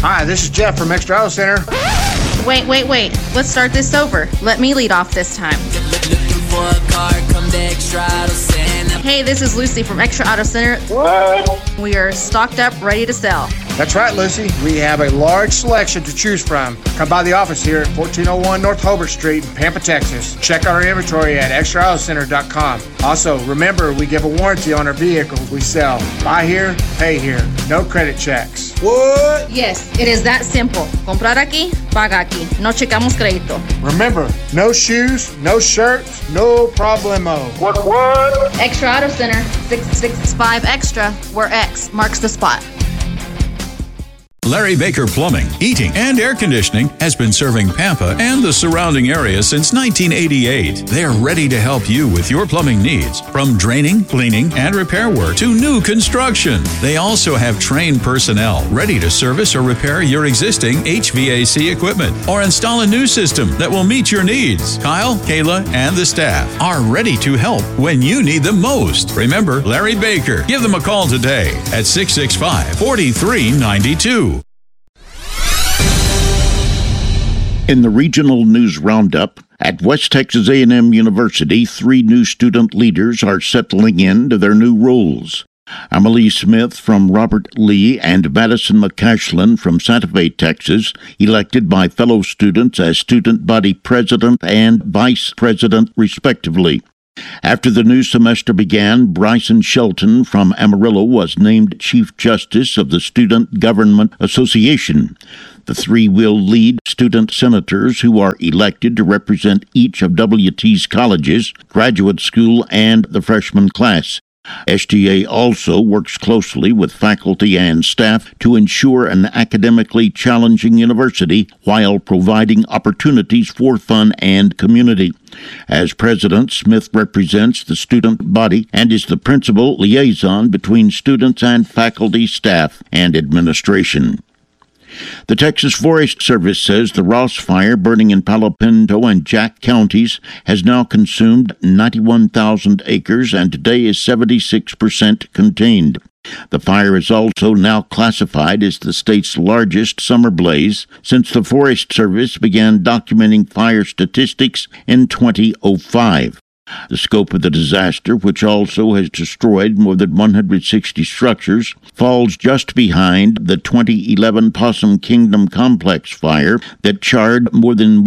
Hi, this is Jeff from Extra Auto Center. Wait. Let's start this over. Let me lead off this time. Hey, this is Lucy from Extra Auto Center. What? We are stocked up, ready to sell. That's right, Lucy. We have a large selection to choose from. Come by the office here at 1401 North Hobart Street in Pampa, Texas. Check out our inventory at extraautocenter.com. Also, remember, we give a warranty on our vehicles we sell. Buy here, pay here. No credit checks. What? Yes, it is that simple. Comprar aquí, paga aquí. No checamos crédito. Remember, no shoes, no shirts, no problemo. What? Extra Auto Center, 665 Extra, where X marks the spot. Larry Baker Plumbing, Heating, and Air Conditioning has been serving Pampa and the surrounding area since 1988. They're ready to help you with your plumbing needs, from draining, cleaning, and repair work to new construction. They also have trained personnel ready to service or repair your existing HVAC equipment or install a new system that will meet your needs. Kyle, Kayla, and the staff are ready to help when you need them most. Remember Larry Baker. Give them a call today at 665-4392. In the Regional News Roundup, at West Texas A&M University, 3 new student leaders are settling into their new roles. Emily Smith from Robert Lee and Madison McCashlin from Santa Fe, Texas, elected by fellow students as student body president and vice president, respectively. After the new semester began, Bryson Shelton from Amarillo was named Chief Justice of the Student Government Association. The 3 will lead student senators who are elected to represent each of WT's colleges, graduate school, and the freshman class. STA also works closely with faculty and staff to ensure an academically challenging university while providing opportunities for fun and community. As president, Smith represents the student body and is the principal liaison between students and faculty, staff, and administration. The Texas Forest Service says the Ross Fire burning in Palo Pinto and Jack counties has now consumed 91,000 acres and today is 76% contained. The fire is also now classified as the state's largest summer blaze since the Forest Service began documenting fire statistics in 2005. The scope of the disaster, which also has destroyed more than 160 structures, falls just behind the 2011 Possum Kingdom Complex fire that charred more than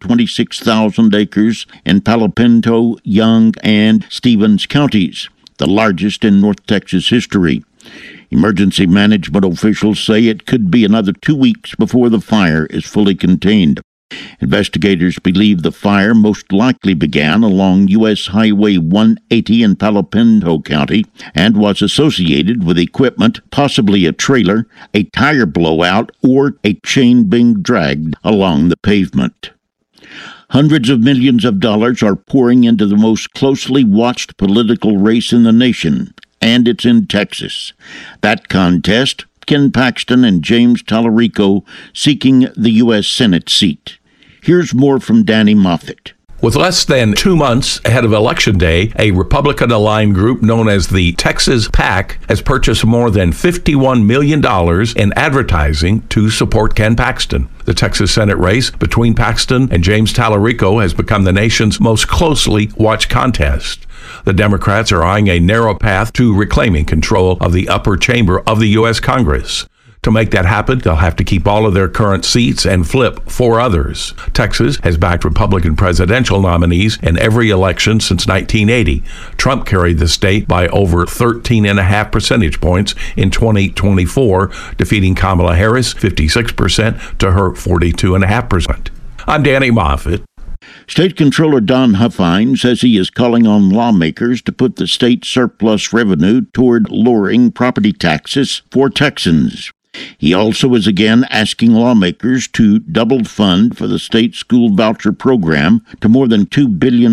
126,000 acres in Palo Pinto, Young, and Stevens counties, the largest in North Texas history. Emergency management officials say it could be another 2 weeks before the fire is fully contained. Investigators believe the fire most likely began along U.S. Highway 180 in Palo Pinto County and was associated with equipment, possibly a trailer, a tire blowout, or a chain being dragged along the pavement. Hundreds of millions of dollars are pouring into the most closely watched political race in the nation, and it's in Texas. That contest, Ken Paxton and James Tallarico seeking the U.S. Senate seat. Here's more from Danny Moffett. With less than 2 months ahead of Election Day, a Republican-aligned group known as the Texas PAC has purchased more than $51 million in advertising to support Ken Paxton. The Texas Senate race between Paxton and James Tallarico has become the nation's most closely watched contest. The Democrats are eyeing a narrow path to reclaiming control of the upper chamber of the U.S. Congress. To make that happen, they'll have to keep all of their current seats and flip 4 others. Texas has backed Republican presidential nominees in every election since 1980. Trump carried the state by over 13.5 percentage points in 2024, defeating Kamala Harris 56% to her 42.5%. I'm Danny Moffett. State Controller Don Huffine says he is calling on lawmakers to put the state surplus revenue toward lowering property taxes for Texans. He also is again asking lawmakers to double fund for the state school voucher program to more than $2 billion.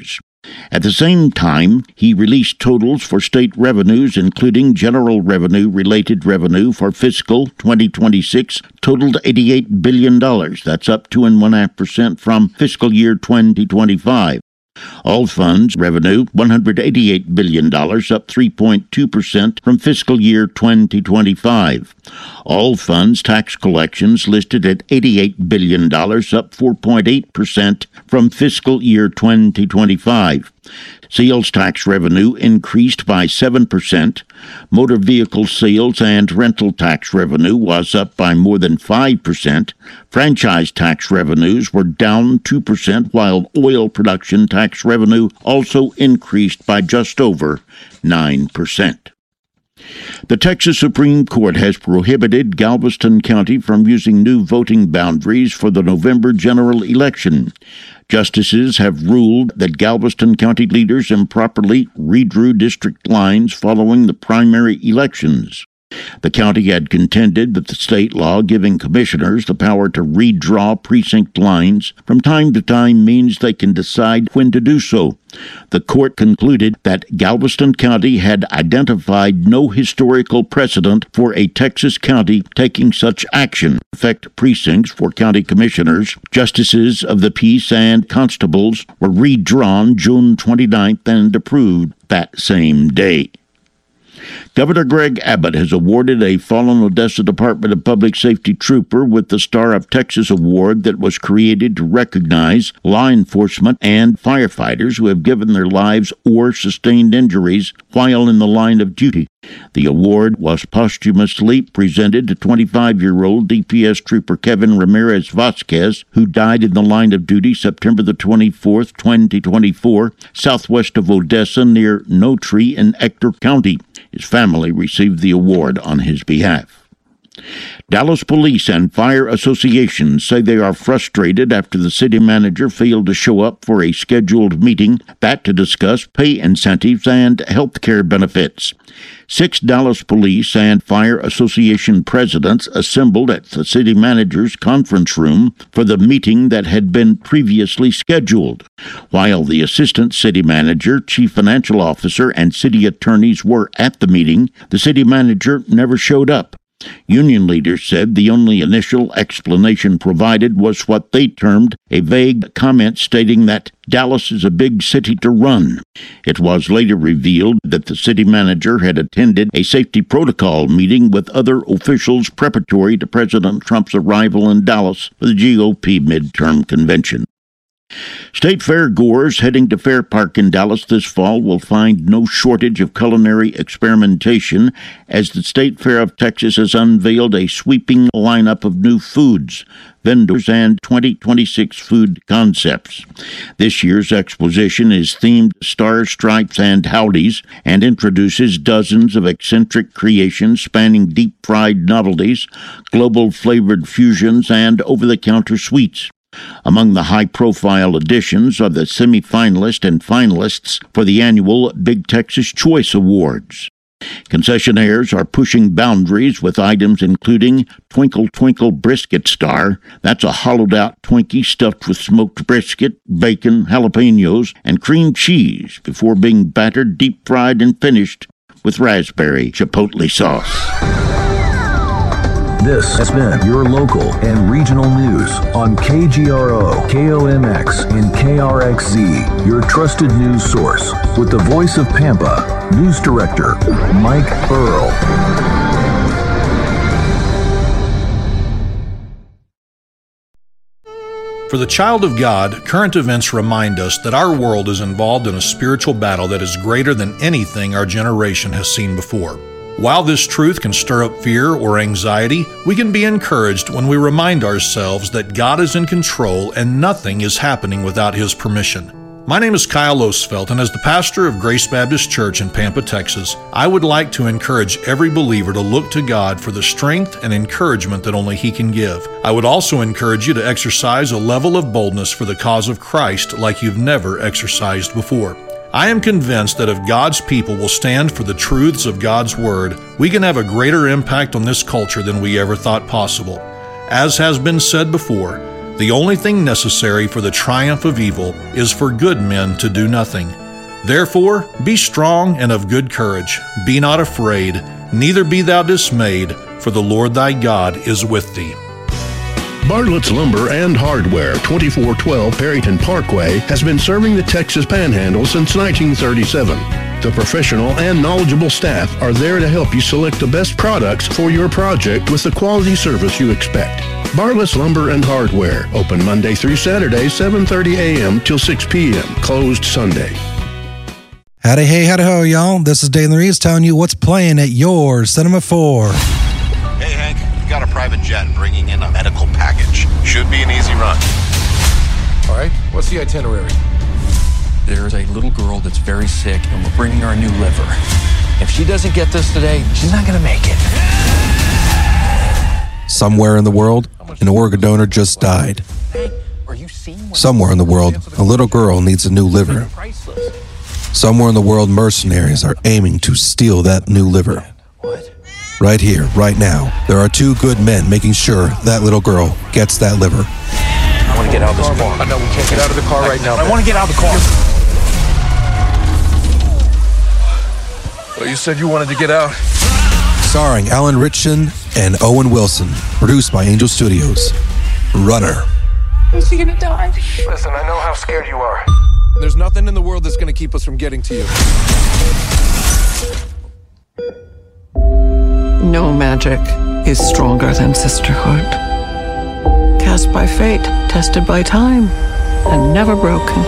At the same time, he released totals for state revenues, including general revenue-related revenue for fiscal 2026, totaled $88 billion. That's up 2.5% from fiscal year 2025. All funds revenue, $188 billion, up 3.2% from fiscal year 2025. All funds tax collections listed at $88 billion, up 4.8% from fiscal year 2025. Sales tax revenue increased by 7%. Motor vehicle sales and rental tax revenue was up by more than 5%. Franchise tax revenues were down 2%, while oil production tax revenue also increased by just over 9%. The Texas Supreme Court has prohibited Galveston County from using new voting boundaries for the November general election. Justices have ruled that Galveston County leaders improperly redrew district lines following the primary elections. The county had contended that the state law giving commissioners the power to redraw precinct lines from time to time means they can decide when to do so. The court concluded that Galveston County had identified no historical precedent for a Texas county taking such action. Affect precincts for county commissioners, justices of the peace, and constables were redrawn June 29th and approved that same day. Governor Greg Abbott has awarded a fallen Odessa Department of Public Safety trooper with the Star of Texas Award that was created to recognize law enforcement and firefighters who have given their lives or sustained injuries while in the line of duty. The award was posthumously presented to 25-year-old DPS Trooper Kevin Ramirez Vasquez, who died in the line of duty September the 24th, 2024, southwest of Odessa near No Tree in Ector County. His family received the award on his behalf. Dallas Police and Fire Associations say they are frustrated after the city manager failed to show up for a scheduled meeting to discuss pay incentives and health care benefits. 6 Dallas Police and Fire Association presidents assembled at the city manager's conference room for the meeting that had been previously scheduled. While the assistant city manager, chief financial officer, and city attorneys were at the meeting, the city manager never showed up. Union leaders said the only initial explanation provided was what they termed a vague comment stating that Dallas is a big city to run. It was later revealed that the city manager had attended a safety protocol meeting with other officials preparatory to President Trump's arrival in Dallas for the GOP midterm convention. State Fair goers heading to Fair Park in Dallas this fall will find no shortage of culinary experimentation as the State Fair of Texas has unveiled a sweeping lineup of new foods, vendors, and 2026 food concepts. This year's exposition is themed Stars, Stripes, and Howdies and introduces dozens of eccentric creations spanning deep-fried novelties, global flavored fusions, and over-the-counter sweets. Among the high-profile additions are the semi-finalists and finalists for the annual Big Texas Choice Awards. Concessionaires are pushing boundaries with items including Twinkle Twinkle Brisket Star. That's a hollowed-out Twinkie stuffed with smoked brisket, bacon, jalapenos, and cream cheese before being battered, deep-fried, and finished with raspberry chipotle sauce. This has been your local and regional news on KGRO, KOMX, and KRXZ, your trusted news source. With the voice of Pampa, News Director Mike Earl. For the child of God, current events remind us that our world is involved in a spiritual battle that is greater than anything our generation has seen before. While this truth can stir up fear or anxiety, we can be encouraged when we remind ourselves that God is in control and nothing is happening without His permission. My name is Kyle Osfelt, and as the pastor of Grace Baptist Church in Pampa, Texas, I would like to encourage every believer to look to God for the strength and encouragement that only He can give. I would also encourage you to exercise a level of boldness for the cause of Christ like you've never exercised before. I am convinced that if God's people will stand for the truths of God's Word, we can have a greater impact on this culture than we ever thought possible. As has been said before, the only thing necessary for the triumph of evil is for good men to do nothing. Therefore, be strong and of good courage. Be not afraid, neither be thou dismayed, for the Lord thy God is with thee. Bartlett's Lumber and Hardware, 2412 Perryton Parkway, has been serving the Texas Panhandle since 1937. The professional and knowledgeable staff are there to help you select the best products for your project with the quality service you expect. Bartlett's Lumber and Hardware, open Monday through Saturday, 7:30 a.m. till 6 p.m., closed Sunday. Howdy, hey, howdy, ho, y'all. This is Dave Reeves telling you what's playing at your Cinema 4. Hey, Hank, we got a private jet bringing in a medical package. Should be an easy run. All right, what's the itinerary? There's a little girl that's very sick, and we're bringing her a new liver. If she doesn't get this today, she's not going to make it. Somewhere in the world, an organ donor just died. Somewhere in the world, a little girl needs a new liver. Somewhere in the world, mercenaries are aiming to steal that new liver. Right here, right now, there are two good men making sure that little girl gets that liver. I want to get out of this car. I know we can't get out of the car right now. I want to get out of the car. Well, you said you wanted to get out. Starring Alan Ritchson and Owen Wilson. Produced by Angel Studios. Runner. Is she gonna die? Listen, I know how scared you are. There's nothing in the world that's going to keep us from getting to you. No magic is stronger than sisterhood. Cast by fate, tested by time, and never broken.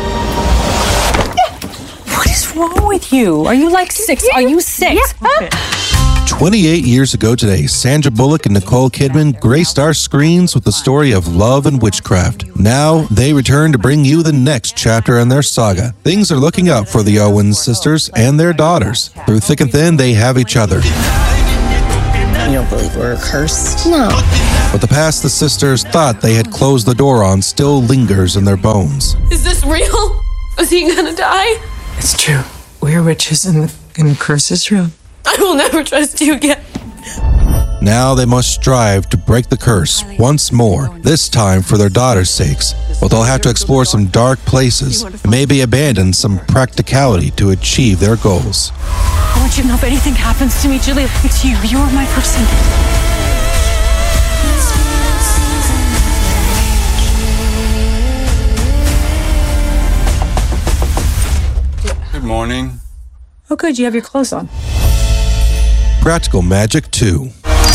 What is wrong with you? Are you like 6? Are you 6? Yeah. 28 years ago today, Sandra Bullock and Nicole Kidman graced our screens with the story of love and witchcraft. Now, they return to bring you the next chapter in their saga. Things are looking up for the Owens sisters and their daughters. Through thick and thin, they have each other. You don't believe we're cursed? No. But the past the sisters thought they had closed the door on still lingers in their bones. Is this real? Is he gonna die? It's true. We're witches and the curse is real. I will never trust you again. Now they must strive to break the curse once more, this time for their daughters' sakes. But they'll have to explore some dark places and maybe abandon some practicality to achieve their goals. I want you to know if anything happens to me, Julia, it's you. You're my person. Good morning. Oh, good. You have your clothes on. Practical Magic 2.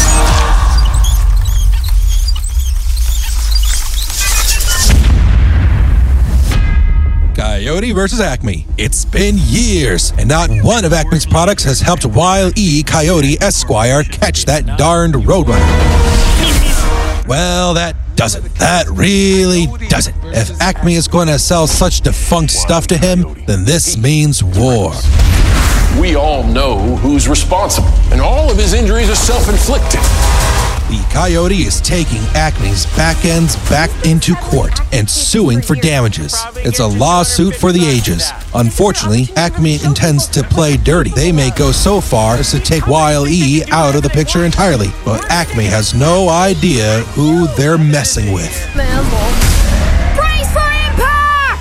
Coyote versus Acme. It's been years, and not one of Acme's products has helped Wile E. Coyote Esquire catch that darned roadrunner. Well, that doesn't. That really doesn't. If Acme is going to sell such defunct stuff to him, then this means war. We all know who's responsible, and all of his injuries are self-inflicted. The Coyote is taking Acme's back ends back into court and suing for damages. It's a lawsuit for the ages. Unfortunately, Acme intends to play dirty. They may go so far as to take Wile E out of the picture entirely, but Acme has no idea who they're messing with. Brace for impact!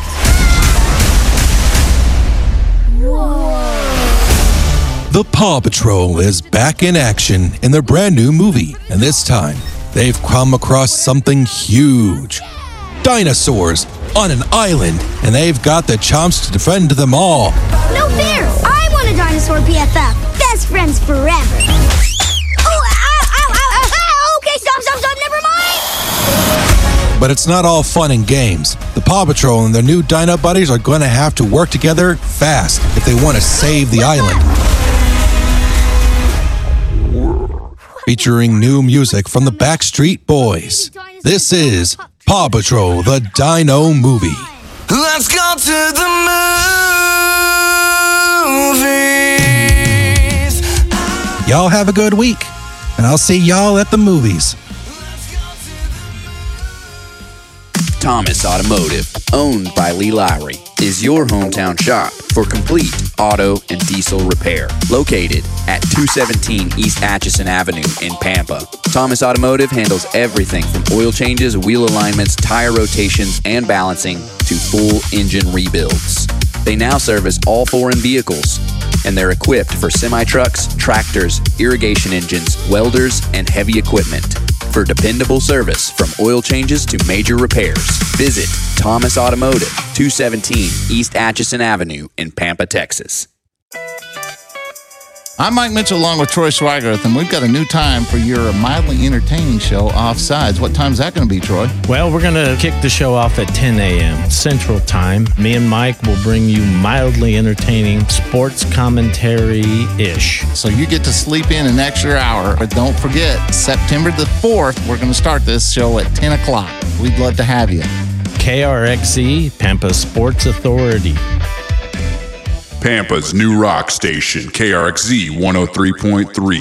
The Paw Patrol is back in action in their brand new movie, and this time, they've come across something huge. Dinosaurs on an island, and they've got the chomps to defend them all. No fear! I want a dinosaur BFF. Best friends forever. Oh, ow. Okay, stop, never mind. But it's not all fun and games. The Paw Patrol and their new Dino buddies are going to have to work together fast if they want to save the island. Featuring new music from the Backstreet Boys. This is Paw Patrol, the Dino Movie. Let's go to the movies. Y'all have a good week, and I'll see y'all at the movies. Thomas Automotive, owned by Lee Lowry, is your hometown shop for complete auto and diesel repair. Located at 217 East Atchison Avenue in Pampa. Thomas Automotive handles everything from oil changes, wheel alignments, tire rotations, and balancing to full engine rebuilds. They now service all foreign vehicles, and they're equipped for semi-trucks, tractors, irrigation engines, welders, and heavy equipment. for dependable service from oil changes to major repairs. Visit Thomas Automotive, 217 East Atchison Avenue in Pampa, Texas. I'm Mike Mitchell along with Troy Swigerth, and we've got a new time for your mildly entertaining show, Offsides. What time's that going to be, Troy? Well, we're going to kick the show off at 10 a.m. Central Time. Me and Mike will bring you mildly entertaining sports commentary-ish. So you get to sleep in an extra hour. But don't forget, September the 4th, we're going to start this show at 10 o'clock. We'd love to have you. KRXZ, Pampa Sports Authority. Pampa's new rock station, KRXZ 103.3.